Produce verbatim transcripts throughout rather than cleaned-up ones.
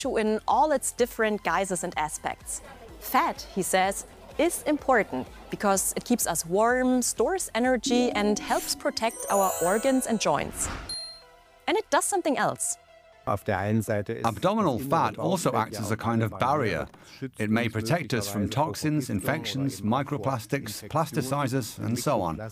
in all its different guises and aspects. Fat, he says, is important because it keeps us warm, stores energy, and helps protect our organs and joints. And it does something else. Abdominal fat also acts as a kind of barrier. It may protect us from toxins, infections, microplastics, plasticizers, and so on.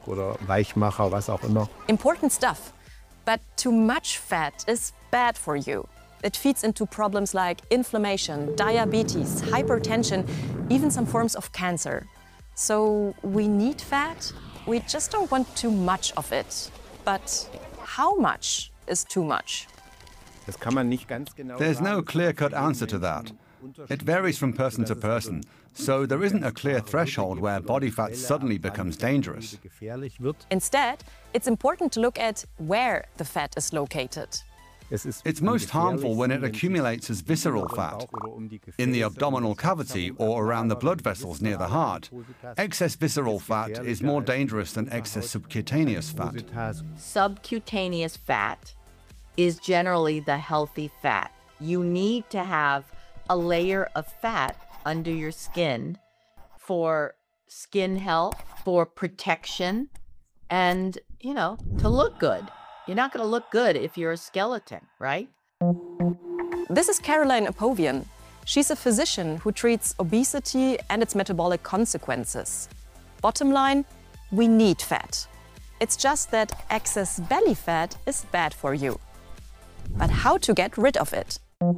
Important stuff. But too much fat is bad for you. It feeds into problems like inflammation, diabetes, hypertension, even some forms of cancer. So we need fat. We just don't want too much of it. But how much is too much? There's no clear-cut answer to that. It varies from person to person, so there isn't a clear threshold where body fat suddenly becomes dangerous. Instead, it's important to look at where the fat is located. It's most harmful when it accumulates as visceral fat, in the abdominal cavity or around the blood vessels near the heart. Excess visceral fat is more dangerous than excess subcutaneous fat. Subcutaneous fat is generally the healthy fat. You need to have a layer of fat under your skin for skin health, for protection, and, you know, to look good. You're not going to look good if you're a skeleton, right? This is Caroline Apovian. She's a physician who treats obesity and its metabolic consequences. Bottom line, we need fat. It's just that excess belly fat is bad for you. But how to get rid of it?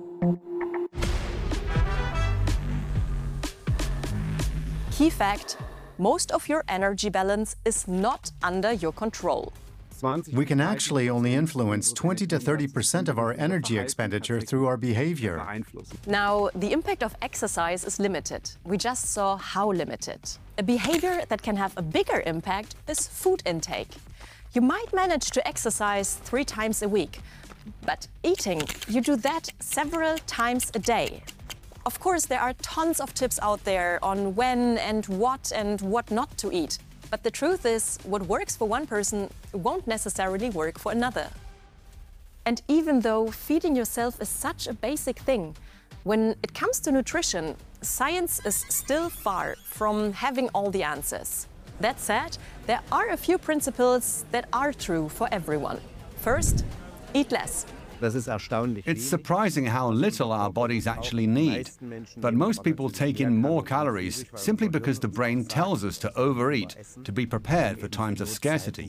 Key fact, most of your energy balance is not under your control. We can actually only influence twenty to thirty percent of our energy expenditure through our behavior. Now, the impact of exercise is limited. We just saw how limited. A behavior that can have a bigger impact is food intake. You might manage to exercise three times a week, but eating, you do that several times a day. Of course, there are tons of tips out there on when and what and what not to eat. But the truth is, what works for one person won't necessarily work for another. And even though feeding yourself is such a basic thing, when it comes to nutrition, science is still far from having all the answers. That said, there are a few principles that are true for everyone. First, eat less. It's surprising how little our bodies actually need. But most people take in more calories simply because the brain tells us to overeat, to be prepared for times of scarcity.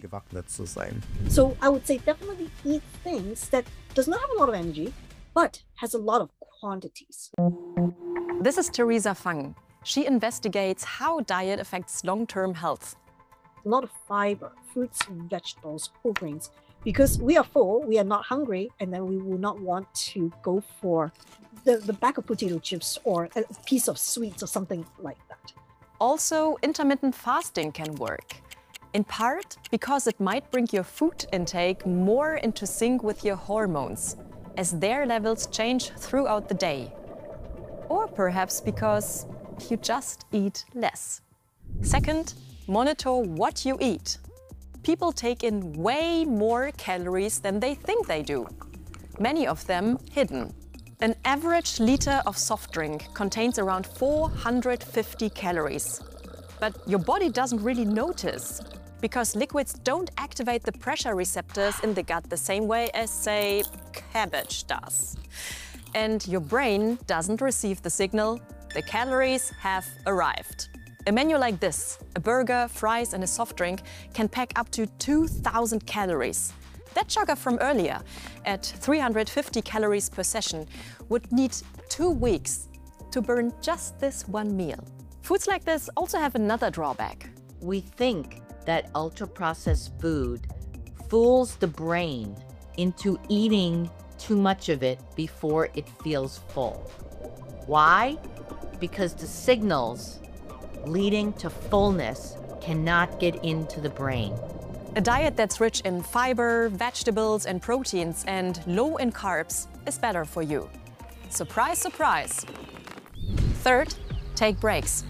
So I would say definitely eat things that does not have a lot of energy, but has a lot of quantities. This is Teresa Fang. She investigates how diet affects long-term health. A lot of fiber, fruits, vegetables, whole grains. Because we are full, we are not hungry, and then we will not want to go for the, the bag of potato chips or a piece of sweets or something like that. Also, intermittent fasting can work. In part because it might bring your food intake more into sync with your hormones, as their levels change throughout the day. Or perhaps because you just eat less. Second, monitor what you eat. People take in way more calories than they think they do, many of them hidden. An average liter of soft drink contains around four hundred fifty calories. But your body doesn't really notice, because liquids don't activate the pressure receptors in the gut the same way as, say, cabbage does. And your brain doesn't receive the signal, the calories have arrived. A menu like this, a burger, fries and a soft drink, can pack up to two thousand calories. That jogger from earlier, at three hundred fifty calories per session, would need two weeks to burn just this one meal. Foods like this also have another drawback. We think that ultra-processed food fools the brain into eating too much of it before it feels full. Why? Because the signals leading to fullness cannot get into the brain. A diet that's rich in fiber, vegetables and proteins and low in carbs is better for you. Surprise, surprise. Third, take breaks.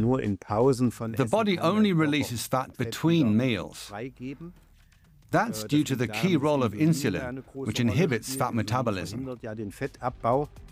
The body only releases fat between meals. That's due to the key role of insulin, which inhibits fat metabolism.